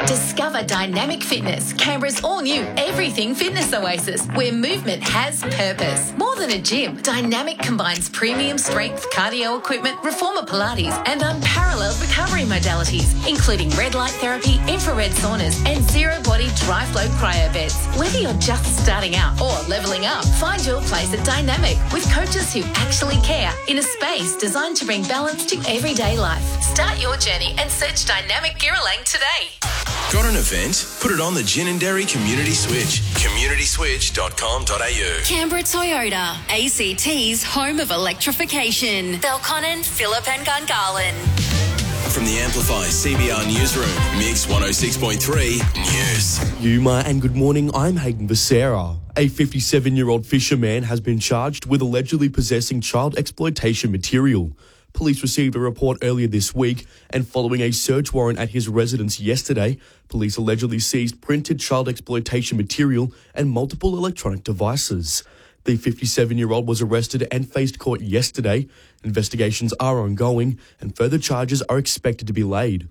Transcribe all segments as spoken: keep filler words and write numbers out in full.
Discover Dynamic Fitness, Canberra's all-new everything fitness oasis, where movement has purpose. More than a gym, Dynamic combines premium strength cardio equipment, reformer Pilates, and unparalleled recovery modalities, including red light therapy, infrared saunas, and zero-body dry-flow cryo beds. Whether you're just starting out or leveling up, find your place at Dynamic with coaches who actually care in a space designed to bring balance to everyday life. Start your journey and search Dynamic Girralang today. Got an event? Put it on the Gin and Dairy Community Switch. community switch dot com dot a u. Canberra Toyota, A C T's home of electrification. Belconnen, Phillip and Gungahlin. From the Amplify C B R Newsroom, Mix one oh six point three News. Yuma and good morning, I'm Hayden Becerra. A fifty-seven-year-old fisherman has been charged with allegedly possessing child exploitation material. Police received a report earlier this week, and following a search warrant at his residence yesterday, police allegedly seized printed child exploitation material and multiple electronic devices. The fifty-seven-year-old was arrested and faced court yesterday. Investigations are ongoing, and further charges are expected to be laid.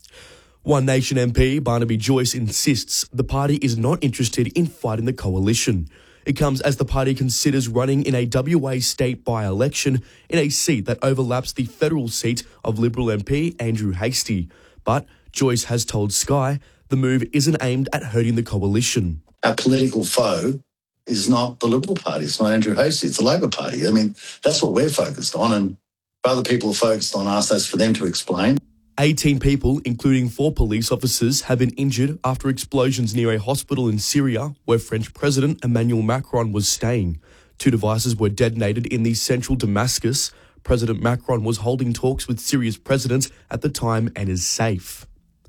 One Nation M P Barnaby Joyce insists the party is not interested in fighting the coalition. It comes as the party considers running in a W A state by-election in a seat that overlaps the federal seat of Liberal M P Andrew Hastie. But Joyce has told Sky the move isn't aimed at hurting the coalition. Our political foe is not the Liberal Party, it's not Andrew Hastie, it's the Labor Party. I mean, that's what we're focused on, and if other people are focused on us, that's for them to explain. eighteen people, including four police officers, have been injured after explosions near a hospital in Syria where French President Emmanuel Macron was staying. Two devices were detonated in the central Damascus. President Macron was holding talks with Syria's president at the time and is safe.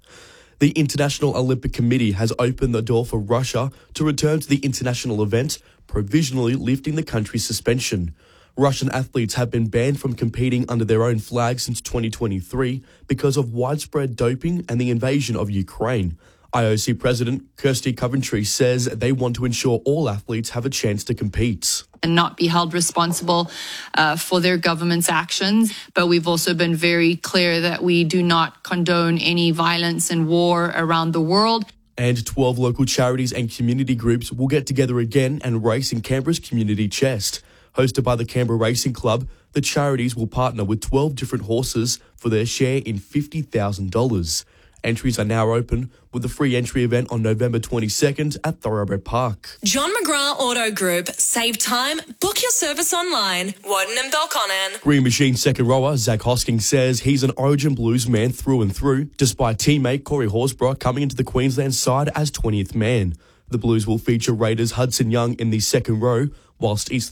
The International Olympic Committee has opened the door for Russia to return to the international event, provisionally lifting the country's suspension. Russian athletes have been banned from competing under their own flag since twenty twenty-three because of widespread doping and the invasion of Ukraine. I O C President Kirsty Coventry says they want to ensure all athletes have a chance to compete. And not be held responsible uh, for their government's actions. But we've also been very clear that we do not condone any violence and war around the world. And twelve local charities and community groups will get together again and race in Canberra's community chest. Hosted by the Canberra Racing Club, the charities will partner with twelve different horses for their share in fifty thousand dollars. Entries are now open, with a free entry event on November twenty-second at Thoroughbred Park. John McGrath Auto Group. Save time. Book your service online. Woden and Belconnen. Green Machine second rower Zach Hosking says he's an Origin Blues man through and through, despite teammate Corey Horsburgh coming into the Queensland side as twentieth man. The Blues will feature Raiders Hudson Young in the second row, whilst East...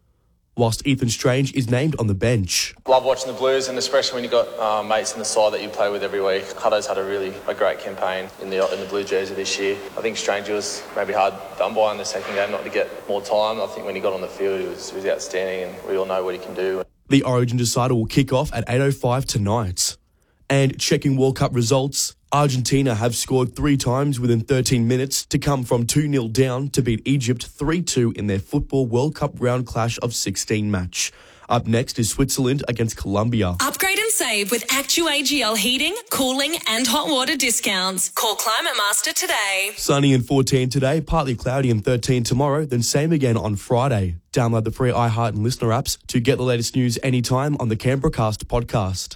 whilst Ethan Strange is named on the bench. Love watching the Blues, and especially when you've got uh, mates in the side that you play with every week. Hutto's had a really a great campaign in the in the blue jersey this year. I think Strange was maybe hard done by in the second game not to get more time. I think when he got on the field, he was, he was outstanding, and we all know what he can do. The Origin Decider will kick off at eight oh five tonight. And checking World Cup results, Argentina have scored three times within thirteen minutes to come from two nil down to beat Egypt three two in their Football World Cup round clash of sixteen match. Up next is Switzerland against Colombia. Upgrade and save with ActuAGL heating, cooling and hot water discounts. Call Climate Master today. Sunny and fourteen today, partly cloudy and thirteen tomorrow, then same again on Friday. Download the free iHeart and Listener apps to get the latest news anytime on the Canberracast podcast.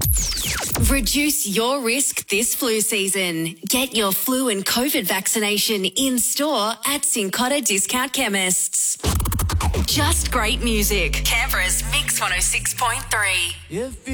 Reduce your risk this flu season. Get your flu and COVID vaccination in store at Cincotta Discount Chemists. Just great music. Canberra's Mix one oh six point three.